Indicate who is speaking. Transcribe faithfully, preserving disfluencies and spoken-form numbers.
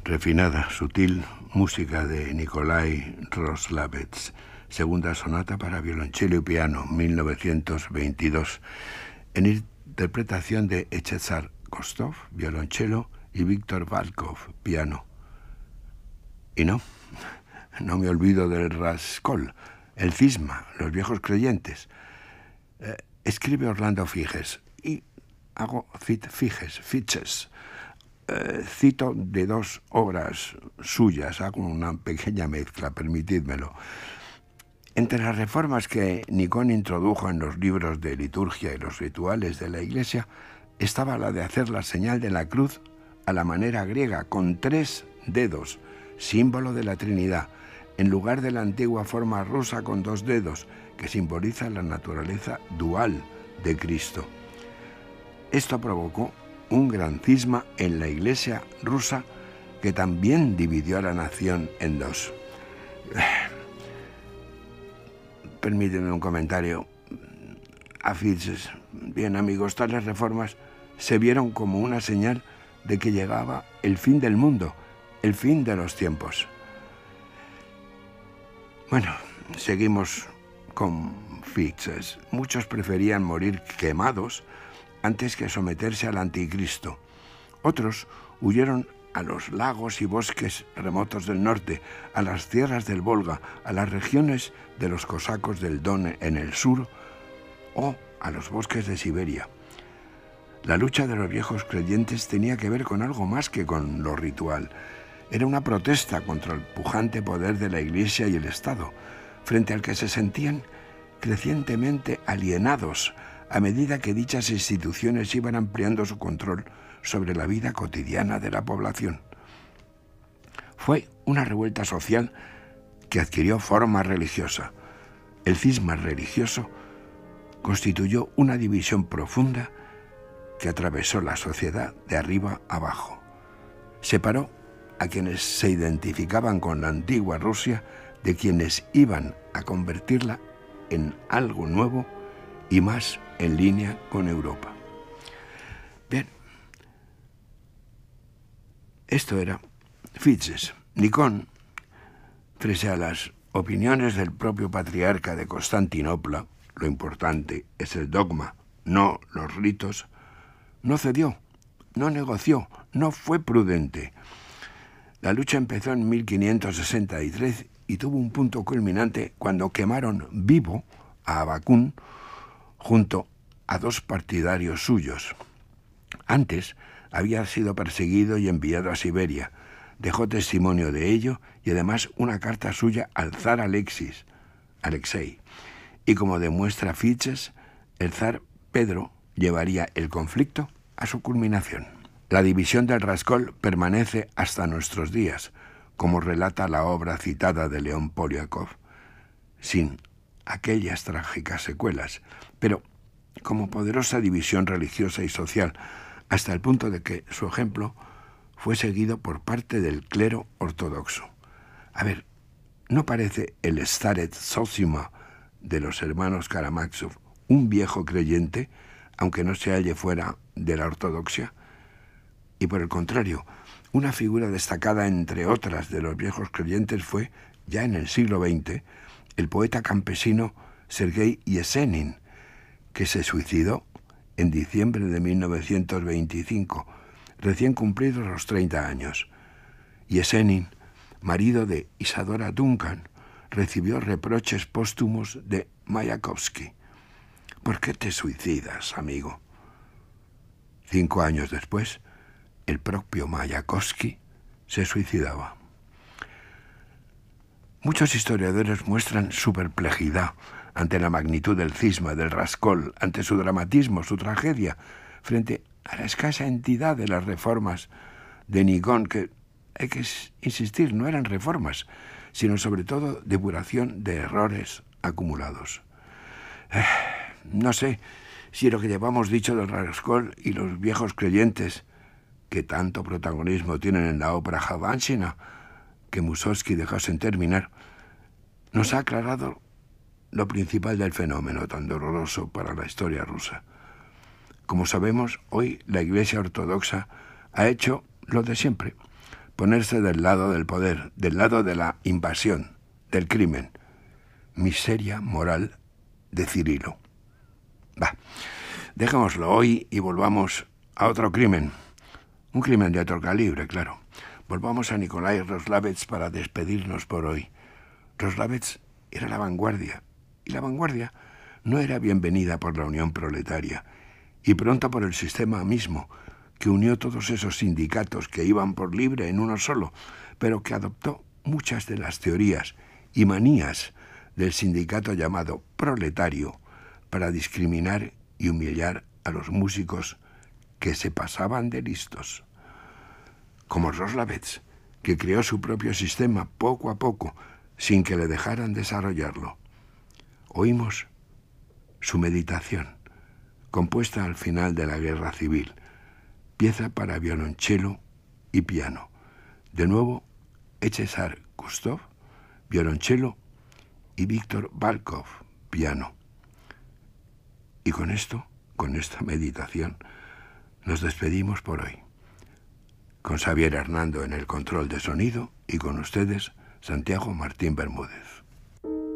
Speaker 1: Refinada, sutil música de Nikolai Roslavets, segunda sonata para violonchelo y piano, mil novecientos veintidós, en interpretación de Echezar Kostov, violonchelo, y Víctor Valkov, piano. Y no, no me olvido del Raskol, el cisma, los viejos creyentes. Eh, escribe Orlando Figes, y hago fit, Figes, Fiches. Eh, cito de dos obras suyas, hago una pequeña mezcla, permitidmelo. Entre las reformas que Nikon introdujo en los libros de liturgia y los rituales de la Iglesia, estaba la de hacer la señal de la cruz a la manera griega, con tres dedos, símbolo de la Trinidad, en lugar de la antigua forma rusa con dos dedos, que simboliza la naturaleza dual de Cristo. Esto provocó un gran cisma en la Iglesia rusa que también dividió a la nación en dos. Permíteme un comentario. A Figes, bien amigos, tales reformas se vieron como una señal de que llegaba el fin del mundo, el fin de los tiempos. Bueno, seguimos con Figes. Muchos preferían morir quemados antes que someterse al anticristo. Otros huyeron a los lagos y bosques remotos del norte, a las tierras del Volga, a las regiones de los cosacos del Don en el sur o a los bosques de Siberia. La lucha de los viejos creyentes tenía que ver con algo más que con lo ritual. Era una protesta contra el pujante poder de la Iglesia y el Estado, frente al que se sentían crecientemente alienados a medida que dichas instituciones iban ampliando su control sobre la vida cotidiana de la población. Fue una revuelta social que adquirió forma religiosa. El cisma religioso constituyó una división profunda que atravesó la sociedad de arriba abajo. Separó a quienes se identificaban con la antigua Rusia de quienes iban a convertirla en algo nuevo y más en línea con Europa. Bien, esto era Figes. Nikon, frente a las opiniones del propio patriarca de Constantinopla, lo importante es el dogma, no los ritos, no cedió, no negoció, no fue prudente. La lucha empezó en mil quinientos sesenta y tres y tuvo un punto culminante cuando quemaron vivo a Abakún junto a dos partidarios suyos. Antes había sido perseguido y enviado a Siberia. Dejó testimonio de ello y además una carta suya al zar Alexis, Alexei. Y como demuestra Figes, el zar Pedro llevaría el conflicto a su culminación. La división del Raskol permanece hasta nuestros días, como relata la obra citada de León Poliakov, sin aquellas trágicas secuelas, pero como poderosa división religiosa y social, hasta el punto de que su ejemplo fue seguido por parte del clero ortodoxo. A ver, ¿no parece el Starets Zosima de los hermanos Karamazov un viejo creyente, aunque no se halle fuera de la ortodoxia? Y por el contrario, una figura destacada entre otras de los viejos creyentes fue, ya en el siglo veinte, el poeta campesino Sergei Yesenin, que se suicidó en diciembre de mil novecientos veinticinco, recién cumplidos los treinta años. Yesenin, marido de Isadora Duncan, recibió reproches póstumos de Mayakovsky. ¿Por qué te suicidas, amigo? Cinco años después, el propio Mayakovsky se suicidaba. Muchos historiadores muestran su perplejidad ante la magnitud del cisma del Raskol, ante su dramatismo, su tragedia, frente a la escasa entidad de las reformas de Nikon, que, hay que insistir, no eran reformas, sino sobre todo depuración de errores acumulados. Eh, no sé si lo que llevamos dicho del Raskol y los viejos creyentes, que tanto protagonismo tienen en la ópera Javanchina, que Mussorgsky dejó sin terminar, nos ha aclarado lo principal del fenómeno tan doloroso para la historia rusa. Como sabemos, hoy la Iglesia Ortodoxa ha hecho lo de siempre, ponerse del lado del poder, del lado de la invasión, del crimen. Miseria moral de Cirilo. Va, dejémoslo hoy y volvamos a otro crimen. Un crimen de otro calibre, claro. Volvamos a Nikolai Roslavets para despedirnos por hoy. Roslavets era la vanguardia, y la vanguardia no era bienvenida por la Unión Proletaria, y pronto por el sistema mismo, que unió todos esos sindicatos que iban por libre en uno solo, pero que adoptó muchas de las teorías y manías del sindicato llamado proletario para discriminar y humillar a los músicos que se pasaban de listos. Como Roslavets, que creó su propio sistema poco a poco, sin que le dejaran desarrollarlo. Oímos su meditación, compuesta al final de la Guerra Civil, pieza para violonchelo y piano. De nuevo, Echezar Kustov, violonchelo, y Víctor Balkov, piano. Y con esto, con esta meditación, nos despedimos por hoy. Con Xavier Hernando en el control de sonido y con ustedes, Santiago Martín Bermúdez.